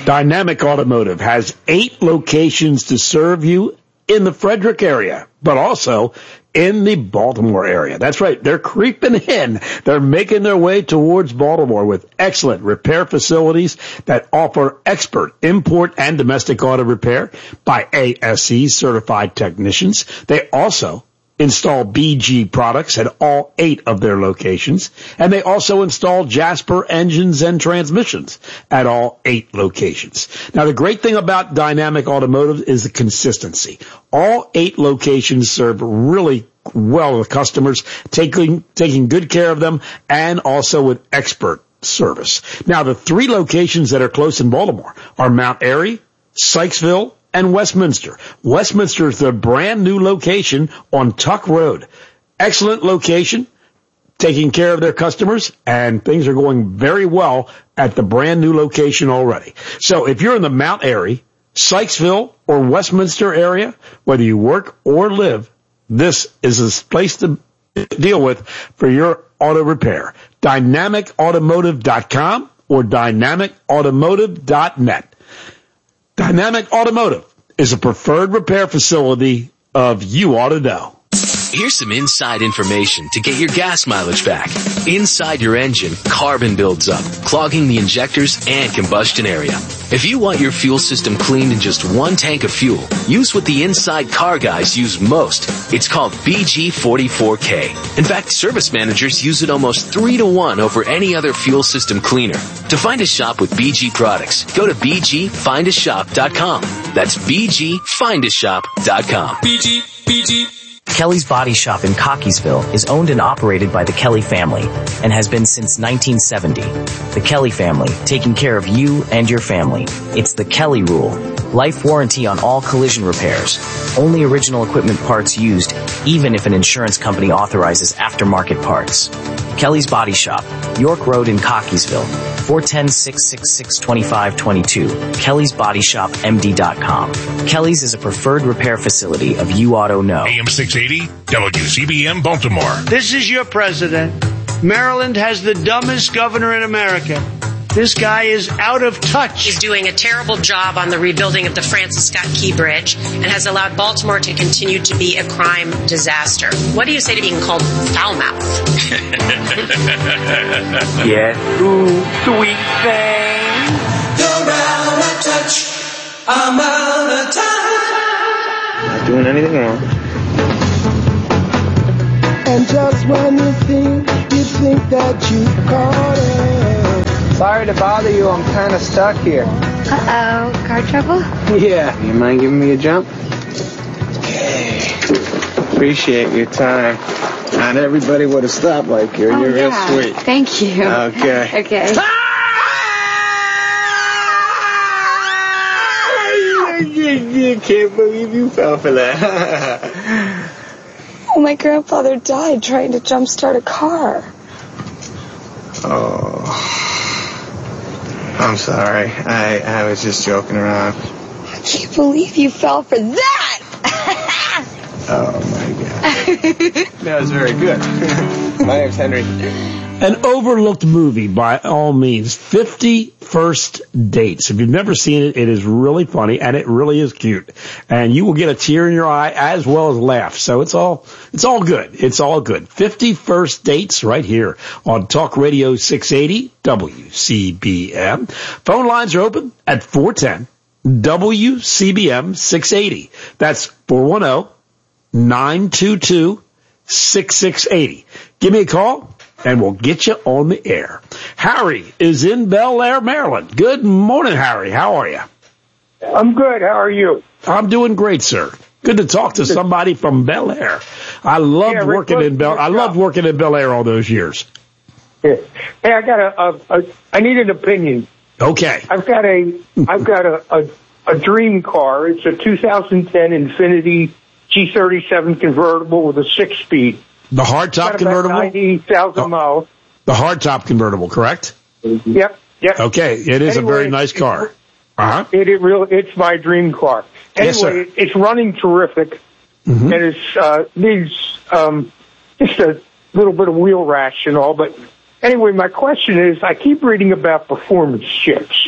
Dynamic Automotive has 8 locations to serve you in the Frederick area, but also in the Baltimore area. That's right. They're creeping in. They're making their way towards Baltimore with excellent repair facilities that offer expert import and domestic auto repair by ASE certified technicians. They also install BG products at all 8 of their locations, and they also install Jasper engines and transmissions at all 8 locations. Now, the great thing about Dynamic Automotive is the consistency. All 8 locations serve really well with customers, taking good care of them, and also with expert service. Now, the 3 locations that are close in Baltimore are Mount Airy, Sykesville, and Westminster. Westminster is the brand new location on Tuck Road. Excellent location, taking care of their customers, and things are going very well at the brand new location already. So if you're in the Mount Airy, Sykesville, or Westminster area, whether you work or live, this is a place to deal with for your auto repair. DynamicAutomotive.com or DynamicAutomotive.net. Dynamic Automotive is a preferred repair facility of You Ought to Know. Here's some inside information to get your gas mileage back. Inside your engine, carbon builds up, clogging the injectors and combustion area. If you want your fuel system cleaned in just 1 tank of fuel, use what the inside car guys use most. It's called BG44K. In fact, service managers use it almost 3 to 1 over any other fuel system cleaner. To find a shop with BG products, go to BGFindAShop.com. That's BGFindAShop.com. BG. Kelly's Body Shop in Cockeysville is owned and operated by the Kelly family and has been since 1970. The Kelly family, taking care of you and your family. It's the Kelly rule. Life warranty on all collision repairs. Only original equipment parts used, even if an insurance company authorizes aftermarket parts. Kelly's Body Shop, York Road in Cockeysville, 410-666-2522, kellysbodyshopmd.com. Kelly's is a preferred repair facility of You Auto Know. AM 680, WCBM Baltimore. This is your president. Maryland has the dumbest governor in America. This guy is out of touch. He's doing a terrible job on the rebuilding of the Francis Scott Key Bridge and has allowed Baltimore to continue to be a crime disaster. What do you say to being called foul-mouthed? Yes, ooh, sweet thing. You're out of touch. I'm out of time. Not doing anything wrong. And just when you think that you caught it. Sorry to bother you, I'm kind of stuck here. Uh-oh, car trouble? Yeah. You mind giving me a jump? Okay. Appreciate your time. Not everybody would have stopped like you. You're real sweet. Thank you. Okay. Okay. I can't believe you fell for that. Oh, my grandfather died trying to jumpstart a car. Oh. I'm sorry. I was just joking around. I can't believe you fell for that! Oh, my God. That was very good. My name's Henry. An overlooked movie, by all means, 50 First Dates. If you've never seen it, it is really funny, and it really is cute. And you will get a tear in your eye as well as laugh. So it's all good. It's all good. 50 First Dates right here on Talk Radio 680 WCBM. Phone lines are open at 410 WCBM 680. That's 410-922-6680. Give me a call, and we'll get you on the air. Harry is in Bel Air, Maryland. Good morning, Harry. How are you? I'm good. How are you? I'm doing great, sir. Good to talk to somebody from Bel Air. I loved working in Bel Air all those years. Yeah. Hey, I need an opinion. Okay. I've got a dream car. It's a 2010 Infiniti G37 convertible with a 6-speed. The hardtop convertible? 90,000 miles. The hardtop convertible, correct? Yep. Okay, it is a very nice car. Uh-huh. It's my dream car. Anyway, yes, sir. It's running terrific, and it needs just a little bit of wheel rash and all. But anyway, my question is, I keep reading about performance chips.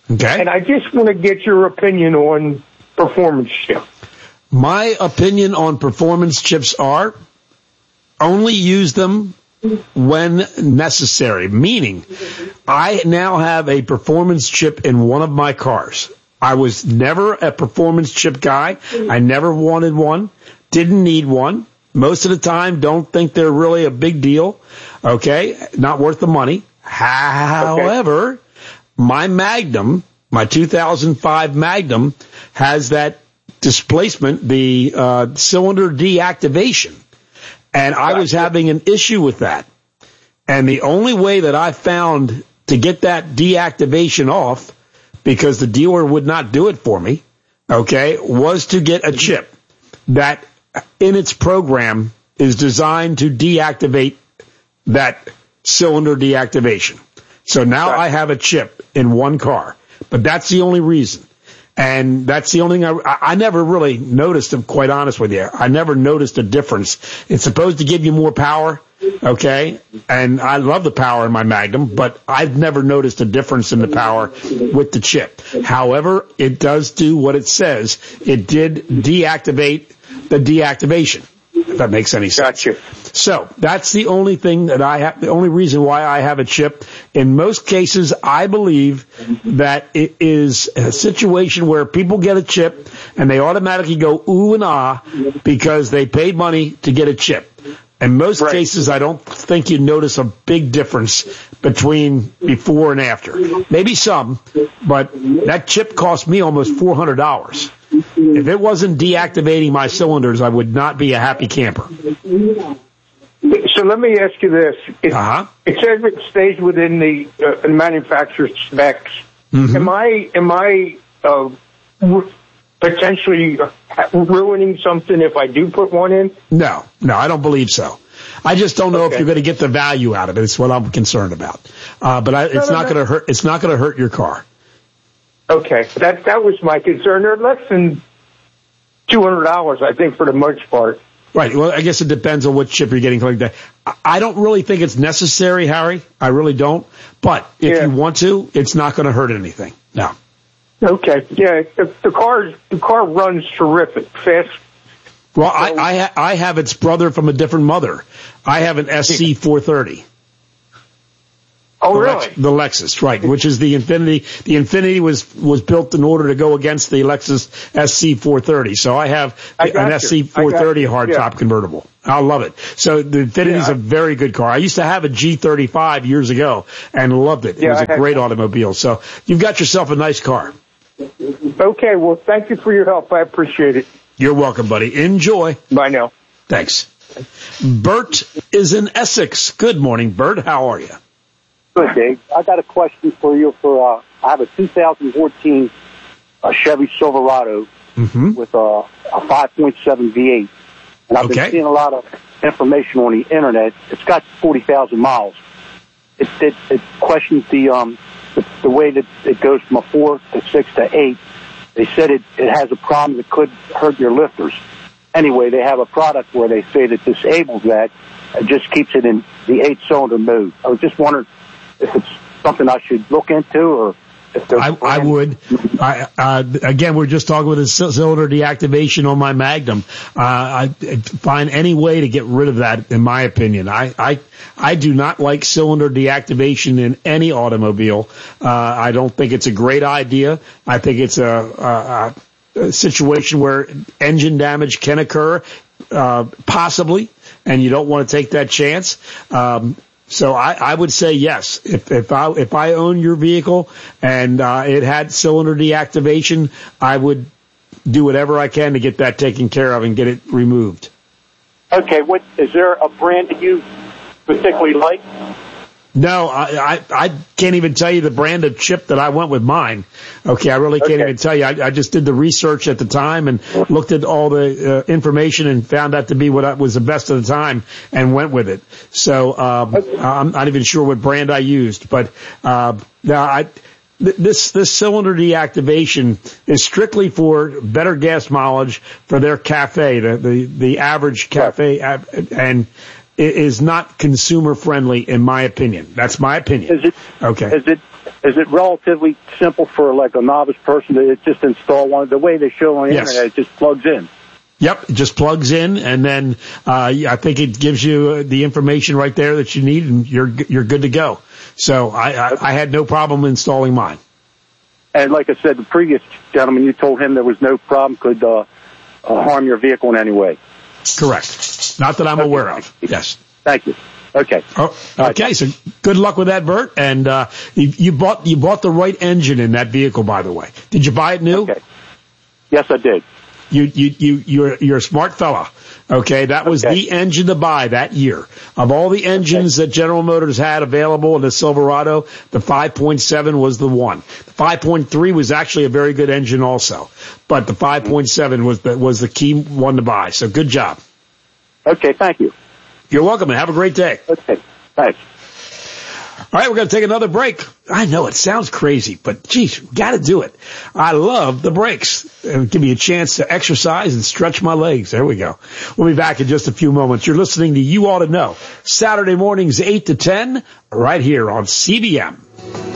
Okay. And I just want to get your opinion on performance chip. My opinion on performance chips are only use them when necessary, meaning I now have a performance chip in one of my cars. I was never a performance chip guy. I never wanted one, didn't need one. Most of the time, don't think they're really a big deal. Okay, not worth the money. However, my Magnum, my 2005 Magnum, has that displacement, the cylinder deactivation. And I was having an issue with that. And the only way that I found to get that deactivation off, because the dealer would not do it for me, okay, was to get a chip that in its program is designed to deactivate that cylinder deactivation. So now I have a chip in one car, but that's the only reason. And that's the only thing I never really noticed, to be quite honest with you. I never noticed a difference. It's supposed to give you more power, okay? And I love the power in my Magnum, but I've never noticed a difference in the power with the chip. However, it does do what it says. It did deactivate the deactivation, if that makes any sense. Gotcha. So that's the only thing that I have, the only reason why I have a chip. In most cases, I believe that it is a situation where people get a chip and they automatically go ooh and ah because they paid money to get a chip. In most cases, I don't think you notice a big difference between before and after. Maybe some, but that chip cost me almost $400. If it wasn't deactivating my cylinders, I would not be a happy camper. So let me ask you this. It says it stays within the manufacturer's specs. Mm-hmm. Am I potentially ruining something if I do put one in? No, I don't believe so. I just don't know if you're going to get the value out of it. It's what I'm concerned about. It's not going to hurt. It's not going to hurt your car. Okay, that was my concern. They're less than $200, I think, for the most part. Right. Well, I guess it depends on what chip you're getting. Like that. I don't really think it's necessary, Harry. I really don't. But if you want to, it's not going to hurt anything. No. Okay. Yeah. The car runs terrific. Fast. Well, I have its brother from a different mother. I have an SC 430. Oh, really? The Lexus, right, which is the Infiniti. The Infiniti was built in order to go against the Lexus SC 430. So I have an SC 430 hardtop convertible. I love it. So the Infiniti is a very good car. I used to have a G35 years ago and loved it. It was a great automobile. So you've got yourself a nice car. Okay, well, thank you for your help. I appreciate it. You're welcome, buddy. Enjoy. Bye now. Thanks. Bert is in Essex. Good morning, Bert. How are you? Good, Dave. I got a question for you. I have a 2014 Chevy Silverado with a 5.7 V8, and I've been seeing a lot of information on the internet. It's got 40,000 miles. It questions the way that it goes from a 4 to 6 to 8. They said it has a problem that could hurt your lifters. Anyway, they have a product where they say that disables that and just keeps it in the 8-cylinder mode. I was just wondering if it's something I should look into, or if there's I would. Again, we're just talking with a cylinder deactivation on my Magnum. I find any way to get rid of that, in my opinion. I do not like cylinder deactivation in any automobile. I don't think it's a great idea. I think it's a situation where engine damage can occur, possibly, and you don't want to take that chance. So I would say yes. If I own your vehicle and it had cylinder deactivation, I would do whatever I can to get that taken care of and get it removed. Okay, is there a brand that you particularly like? No, I can't even tell you the brand of chip that I went with mine. Okay, I really can't even tell you. I just did the research at the time and looked at all the information and found that to be what was the best at the time and went with it. So I'm not even sure what brand I used, but this cylinder deactivation is strictly for better gas mileage for their cafe, the average cafe, and is not consumer friendly, in my opinion. That's my opinion. Is it relatively simple for like a novice person to just install one? The way they show on the internet, it just plugs in. Yep, it just plugs in, and then I think it gives you the information right there that you need, and you're good to go. So I had no problem installing mine. And like I said, the previous gentleman, you told him there was no problem, could harm your vehicle in any way. Correct. Not that I'm aware of. Yes. Thank you. Okay. Oh, okay. So good luck with that, Bert. And you bought the right engine in that vehicle, by the way. Did you buy it new? Okay. Yes, I did. You're a smart fella. Okay, that was the engine to buy that year. Of all the engines that General Motors had available in the Silverado, the 5.7 was the one. The 5.3 was actually a very good engine also, but the 5.7 was the key one to buy. So good job. Okay, thank you. You're welcome, and have a great day. Okay, thanks. All right, we're going to take another break. I know it sounds crazy, but geez, got to do it. I love the breaks. Give me a chance to exercise and stretch my legs. There we go. We'll be back in just a few moments. You're listening to You Ought to Know. Saturday mornings, 8 to 10, right here on CBM.